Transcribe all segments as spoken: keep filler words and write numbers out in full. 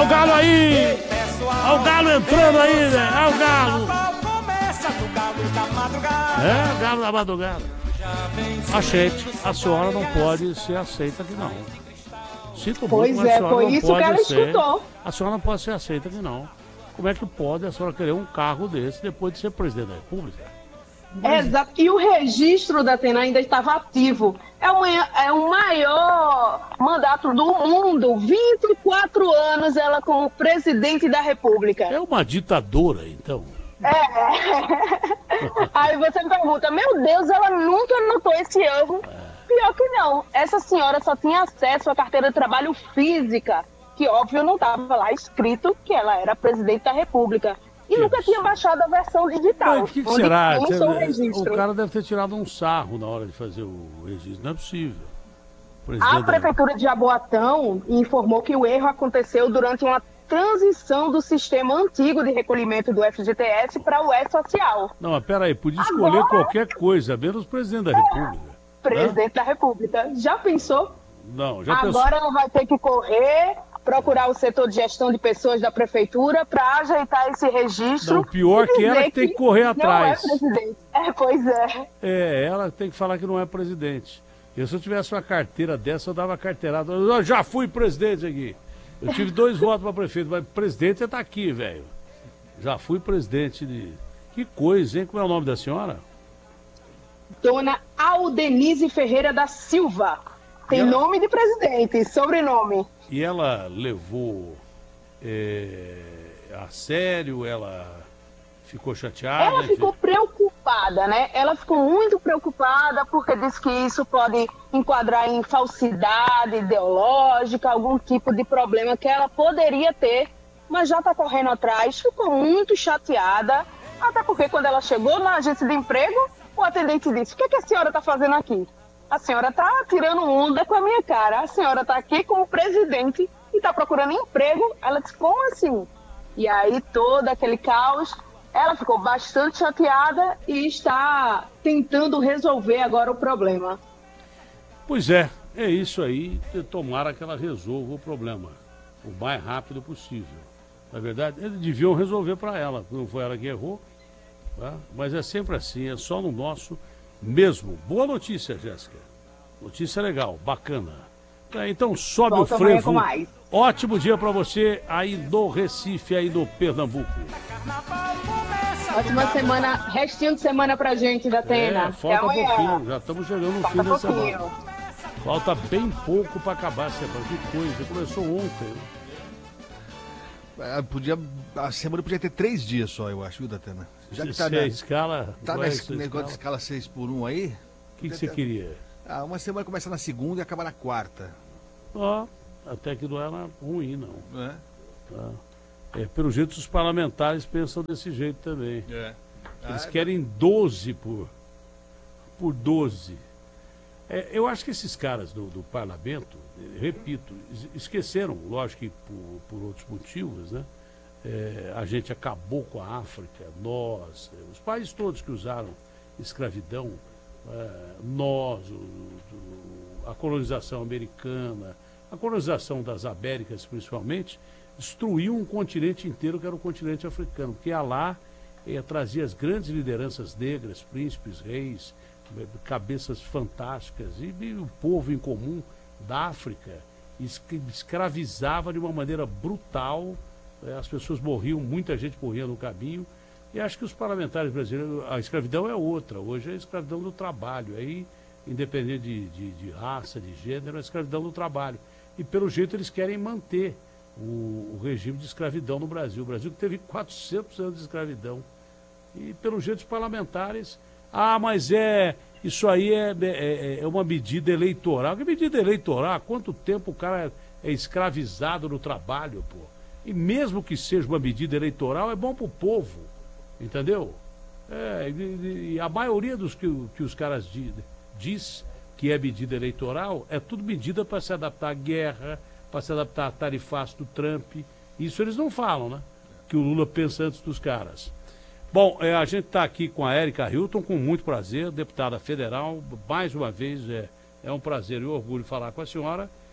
Olha o Galo aí! Olha o Galo entrando aí, velho! Olha o Galo! É, o Galo da madrugada. Achete, a senhora não pode ser aceita aqui não. Sinto muito, Pois mas a é, senhora foi não isso que pode ela ser. escutou. A senhora não pode ser aceita aqui não. Como é que pode a senhora querer um cargo desse depois de ser presidente da República? Mas... Exato. E o registro da Atena ainda estava ativo. É o, é o maior mandato do mundo. vinte e quatro anos ela como presidente da República. É uma ditadora, então. É. Aí você me pergunta, meu Deus, ela nunca notou esse erro. Pior que não. Essa senhora só tinha acesso à carteira de trabalho física, que óbvio não estava lá escrito que ela era presidente da República. E que nunca isso? Tinha baixado a versão digital. Mas o que, que será? O cara deve ter tirado um sarro na hora de fazer o registro. Não é possível. A Prefeitura de Jaboatão informou que o erro aconteceu durante uma transição do sistema antigo de recolhimento do F G T S para o E-Social. Não, mas peraí, podia escolher Agora... qualquer coisa, menos presidente da República. É, presidente Hã? da República. Já pensou? Não, já Agora pensou. Agora ela vai ter que correr, procurar o setor de gestão de pessoas da Prefeitura para ajeitar esse registro. Não, o pior que ela que tem que correr atrás. Não é presidente. É, pois é. É, ela tem que falar que não é presidente. Eu, se eu tivesse uma carteira dessa, eu dava carteirada. Eu já fui presidente aqui. Eu tive dois votos para prefeito, mas presidente tá aqui, velho. Já fui presidente de... Que coisa, hein? Como é o nome da senhora? Dona Aldenise Ferreira da Silva. Tem ela... nome de presidente, sobrenome. E ela levou é, a sério, ela ficou chateada? Ela ficou preocupada, né? Ela ficou muito preocupada porque disse que isso pode enquadrar em falsidade ideológica, algum tipo de problema que ela poderia ter, mas já está correndo atrás, ficou muito chateada, até porque quando ela chegou na agência de emprego, o atendente disse, o que, é que a senhora está fazendo aqui? A senhora está tirando onda com a minha cara, a senhora está aqui como presidente e está procurando emprego. Ela disse, como assim? E aí todo aquele caos... Ela ficou bastante chateada e está tentando resolver agora o problema. Pois é, é isso aí. Tomara que ela resolva o problema o mais rápido possível. Na verdade, eles deviam resolver para ela. Não foi ela que errou, tá? Mas é sempre assim, é só no nosso mesmo. Boa notícia, Jéssica. Notícia legal, bacana. Então sobe Volta o frevo. Ótimo dia para você aí do Recife, aí do Pernambuco. Ótima semana, restinho de semana pra gente da Atena. É, falta um pouquinho, já estamos chegando no falta fim da semana. Falta bem pouco para acabar a semana. Que coisa, começou ontem. É, podia, a semana podia ter três dias só, eu acho, viu, Datena? Já que tá na escala. Tá nesse negócio de escala seis por um aí? O que, que você ter... queria? Ah, uma semana começa na segunda e acaba na quarta. Ó, oh, até que não era ruim, não. É? Tá. É, pelo jeito os parlamentares pensam desse jeito também. É. Eles ah, querem doze por, por doze. É, eu acho que esses caras do, do parlamento, repito, esqueceram, lógico que por, por outros motivos, né? É, a gente acabou com a África, nós, os países todos que usaram escravidão, é, nós, o, o, a colonização americana, a colonização das Américas principalmente, destruiu um continente inteiro que era o continente africano, porque lá eh, trazia as grandes lideranças negras, príncipes, reis, cabeças fantásticas, e, e o povo em comum da África escravizava de uma maneira brutal, eh, as pessoas morriam, muita gente morria no caminho, e acho que os parlamentares brasileiros, a escravidão é outra, hoje é a escravidão do trabalho, aí, independente de, de, de raça, de gênero, é a escravidão do trabalho, e pelo jeito eles querem manter O, o regime de escravidão no Brasil. O Brasil teve quatrocentos anos de escravidão. E, pelo jeito, os parlamentares... Ah, mas é... Isso aí é, é, é uma medida eleitoral. Que medida eleitoral? Há quanto tempo o cara é, é escravizado no trabalho, pô? E mesmo que seja uma medida eleitoral, é bom pro povo. Entendeu? É, e, e a maioria dos que, que os caras diz, diz que é medida eleitoral é tudo medida para se adaptar à guerra, para se adaptar a tarifaço do Trump. Isso eles não falam, né? Que o Lula pensa antes dos caras. Bom, é, a gente está aqui com a Érica Hilton, com muito prazer, deputada federal. Mais uma vez, é, é um prazer e um orgulho falar com a senhora.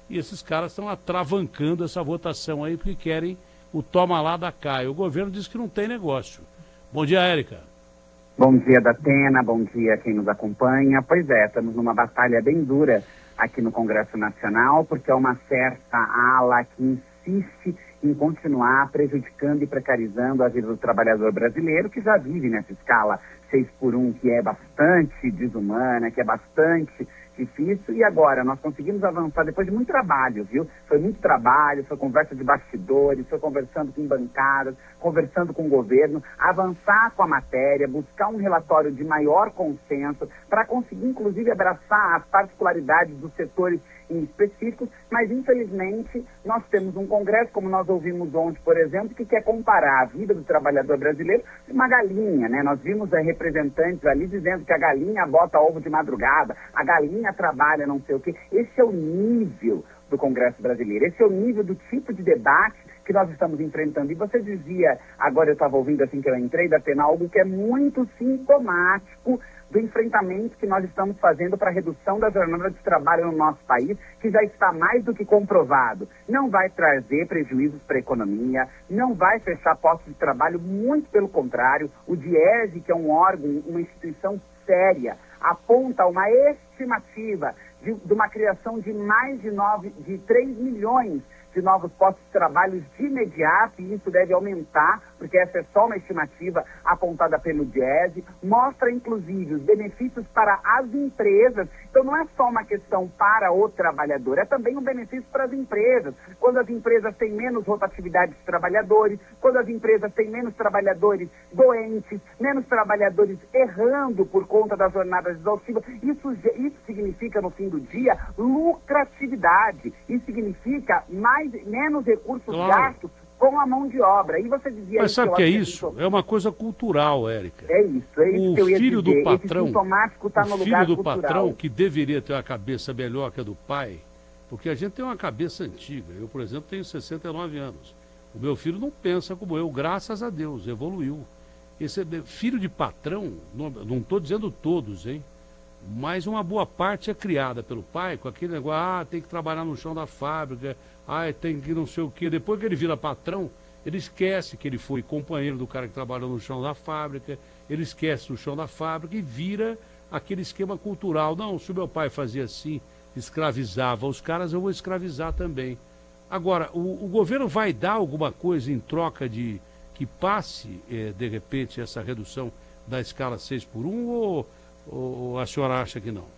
e esses caras estão atravancando essa votação aí porque querem o toma lá da cá. E o governo diz que não tem negócio. Bom dia, Érica. Bom dia, Datena, bom dia a quem nos acompanha. Pois é, estamos numa batalha bem dura aqui no Congresso Nacional, porque é uma certa ala que insiste em continuar prejudicando e precarizando a vida do trabalhador brasileiro, que já vive nessa escala seis por um, que é bastante desumana, que é bastante difícil, e agora nós conseguimos avançar depois de muito trabalho, viu? Foi muito trabalho, foi conversa de bastidores, foi conversando com bancadas, conversando com o governo, avançar com a matéria, buscar um relatório de maior consenso, para conseguir, inclusive, abraçar as particularidades dos setores em específicos, mas, infelizmente, nós temos um Congresso, como nós ouvimos ontem, por exemplo, que quer comparar a vida do trabalhador brasileiro com uma galinha, né? Nós vimos é, representantes ali dizendo que a galinha bota ovo de madrugada, a galinha trabalha não sei o quê. Esse é o nível do Congresso brasileiro, esse é o nível do tipo de debate que nós estamos enfrentando. E você dizia, agora eu estava ouvindo assim que eu entrei, da Atena, algo que é muito sintomático do enfrentamento que nós estamos fazendo para a redução da jornada de trabalho no nosso país, que já está mais do que comprovado. Não vai trazer prejuízos para a economia, não vai fechar postos de trabalho, muito pelo contrário. O DIESE, que é um órgão, uma instituição séria, aponta uma estimativa de, de uma criação de mais de, nove, de três milhões de novos postos de trabalho de imediato, e isso deve aumentar, porque essa é só uma estimativa apontada pelo DIESE, mostra inclusive os benefícios para as empresas. Então não é só uma questão para o trabalhador, é também um benefício para as empresas. Quando as empresas têm menos rotatividade de trabalhadores, quando as empresas têm menos trabalhadores doentes, menos trabalhadores errando por conta das jornadas exaustivas, isso, isso significa, no fim do dia, lucratividade. Isso significa mais menos recursos claro. gastos com a mão de obra. E você dizia... Mas sabe o que é que isso? É uma coisa cultural, Érica. É isso, é isso o que eu ia filho dizer. do patrão, tá o no filho lugar do cultural. patrão, que deveria ter uma cabeça melhor que a do pai, porque a gente tem uma cabeça antiga. Eu, por exemplo, tenho sessenta e nove anos. O meu filho não pensa como eu, graças a Deus, evoluiu. Esse filho de patrão, não estou dizendo todos, hein? Mas uma boa parte é criada pelo pai com aquele negócio, ah, tem que trabalhar no chão da fábrica, ah, tem que não sei o quê. Depois que ele vira patrão, ele esquece que ele foi companheiro do cara que trabalhou no chão da fábrica, ele esquece o chão da fábrica e vira aquele esquema cultural. Não, se o meu pai fazia assim, escravizava os caras, eu vou escravizar também. Agora, o, o governo vai dar alguma coisa em troca de que passe, eh, de repente, essa redução da escala seis por um ou... ou a senhora acha que não?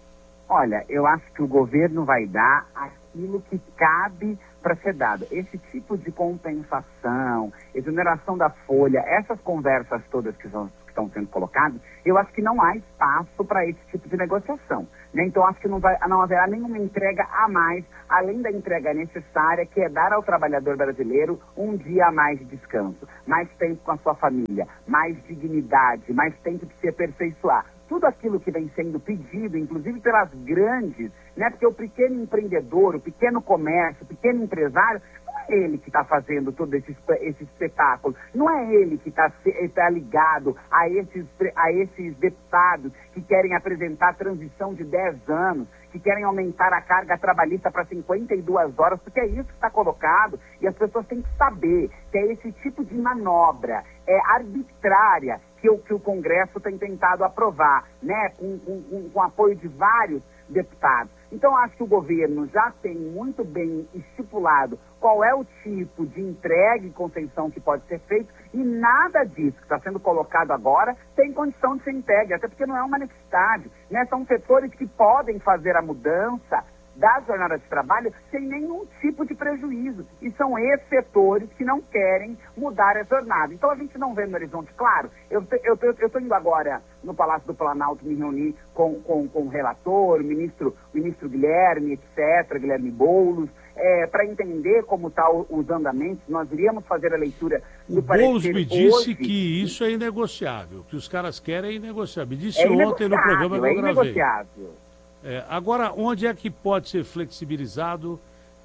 Olha, eu acho que o governo vai dar aquilo que cabe para ser dado. Esse tipo de compensação, exoneração da folha, essas conversas todas que, são, que estão sendo colocadas, eu acho que não há espaço para esse tipo de negociação. Né? Então, acho que não, vai, não haverá nenhuma entrega a mais, além da entrega necessária, que é dar ao trabalhador brasileiro um dia a mais de descanso, mais tempo com a sua família, mais dignidade, mais tempo de se aperfeiçoar. Tudo aquilo que vem sendo pedido, inclusive pelas grandes, né? Porque o pequeno empreendedor, o pequeno comércio, o pequeno empresário, não é ele que está fazendo todo esse, esse espetáculo, não é ele que está tá ligado a esses, a esses deputados que querem apresentar a transição de dez anos, que querem aumentar a carga trabalhista para cinquenta e duas horas, porque é isso que está colocado, e as pessoas têm que saber que é esse tipo de manobra é, arbitrária que o, que o Congresso tem tentado aprovar, né, com, com, com apoio de vários deputados. Então, acho que o governo já tem muito bem estipulado qual é o tipo de entrega e concessão que pode ser feito, e nada disso que está sendo colocado agora tem condição de ser entregue, até porque não é uma necessidade, né? São setores que podem fazer a mudança da jornada de trabalho sem nenhum tipo de prejuízo. E são esses setores que não querem mudar a jornada. Então a gente não vê no horizonte claro. Eu estou indo agora no Palácio do Planalto me reunir com, com, com o relator, o ministro, o ministro Guilherme, etcétera, Guilherme Boulos, é, para entender como estão os andamentos. Nós iríamos fazer a leitura do parecer. O Boulos me disse hoje, que isso é inegociável, que os caras querem é inegociável. Me disse é ontem no programa que eu é gravei. Inegociável. É, agora, onde é que pode ser flexibilizado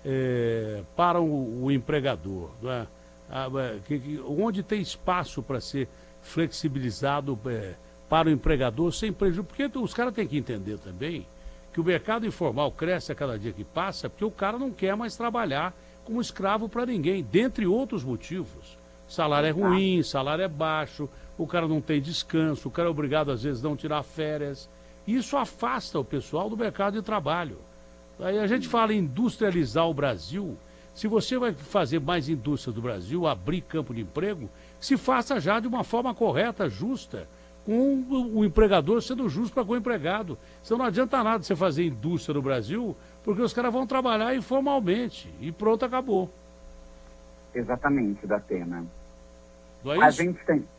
é, para o, o empregador? Não é? Ah, que, que, onde tem espaço para ser flexibilizado é, para o empregador sem prejuízo? Porque os caras têm que entender também que o mercado informal cresce a cada dia que passa porque o cara não quer mais trabalhar como escravo para ninguém, dentre outros motivos. Salário é ruim, salário é baixo, o cara não tem descanso, o cara é obrigado às vezes a não tirar férias. Isso afasta o pessoal do mercado de trabalho. Aí a gente fala em industrializar o Brasil. Se você vai fazer mais indústria do Brasil, abrir campo de emprego, se faça já de uma forma correta, justa, com o empregador sendo justo para com o empregado. Senão não adianta nada você fazer indústria no Brasil, porque os caras vão trabalhar informalmente e pronto, acabou. Exatamente, Datena. Não é A isso? gente tem...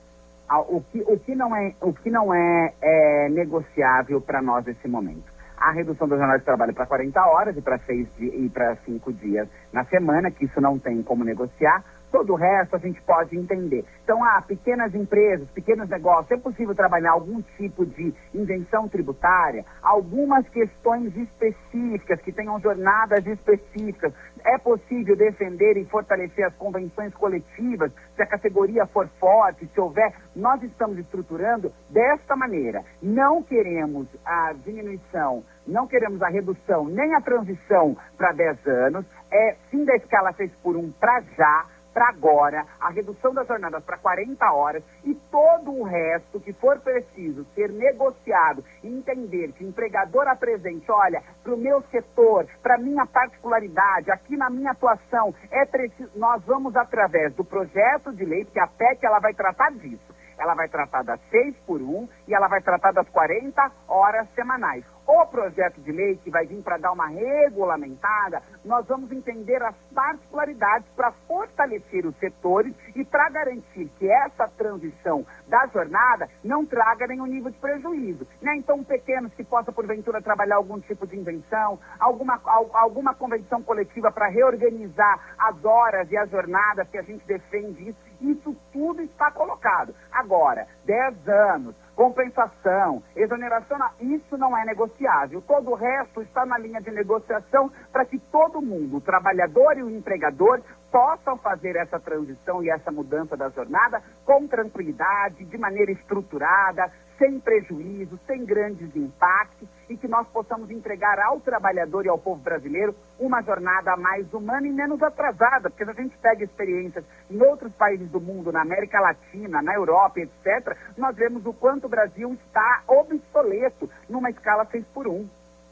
O que, o que não é, o que não é, é negociável para nós nesse momento? A redução da jornada de trabalho para quarenta horas e para seis e para cinco dias na semana, que isso não tem como negociar. Todo o resto a gente pode entender. Então, há pequenas empresas, pequenos negócios, é possível trabalhar algum tipo de isenção tributária, algumas questões específicas, que tenham jornadas específicas. É possível defender e fortalecer as convenções coletivas, se a categoria for forte, se houver. Nós estamos estruturando desta maneira. Não queremos a diminuição, não queremos a redução, nem a transição para dez anos. É fim da escala seis por um para já, para agora, a redução das jornadas para quarenta horas e todo o resto que for preciso ser negociado e entender que o empregador apresente, olha, para o meu setor, para a minha particularidade, aqui na minha atuação, é preciso, nós vamos através do projeto de lei, porque a P E C ela vai tratar disso. Ela vai tratar das seis por um e ela vai tratar das quarenta horas semanais. O projeto de lei que vai vir para dar uma regulamentada, nós vamos entender as particularidades para fortalecer os setores e para garantir que essa transição da jornada não traga nenhum nível de prejuízo. Né? Então, pequenos que possam, porventura, trabalhar algum tipo de invenção, alguma, alguma convenção coletiva para reorganizar as horas e as jornadas que a gente defende isso, isso tudo está colocado. Agora, dez anos, compensação, exoneração, isso não é negociável. Todo o resto está na linha de negociação para que todo mundo, o trabalhador e o empregador, possam fazer essa transição e essa mudança da jornada com tranquilidade, de maneira estruturada, sem prejuízo, sem grandes impactos, e que nós possamos entregar ao trabalhador e ao povo brasileiro uma jornada mais humana e menos atrasada, porque se a gente pega experiências em outros países do mundo, na América Latina, na Europa, etcétera, nós vemos o quanto o Brasil está obsoleto numa escala seis por um.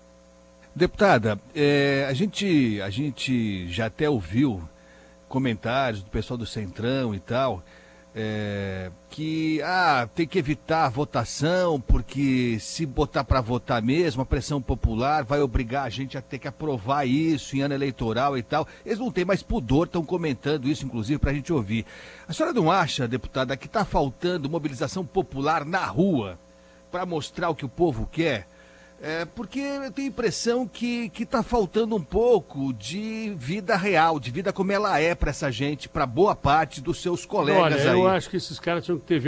Deputada, é, a, gente, a gente já até ouviu comentários do pessoal do Centrão e tal, é, que ah, tem que evitar a votação, porque se botar para votar mesmo, a pressão popular vai obrigar a gente a ter que aprovar isso em ano eleitoral e tal. Eles não têm mais pudor, estão comentando isso, inclusive, para a gente ouvir. A senhora não acha, deputada, que está faltando mobilização popular na rua para mostrar o que o povo quer? É, porque eu tenho a impressão que que está faltando um pouco de vida real, de vida como ela é para essa gente, para boa parte dos seus colegas. Olha, aí. eu acho que esses caras tinham que ter